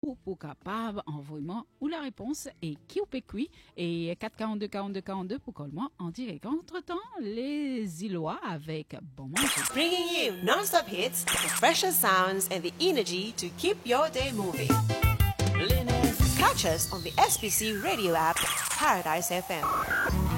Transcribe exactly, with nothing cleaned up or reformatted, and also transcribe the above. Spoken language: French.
ou pour capable envoyer ou la réponse et qui ou peut cuit et quatre quarante-deux quarante-deux quarante-deux pour coller en direct. Entre-temps, les Îlois avec bon manger. Bringing you non-stop hits, the freshest sounds and the energy to keep your day moving. Catch us on the S B C radio app, Paradise F M.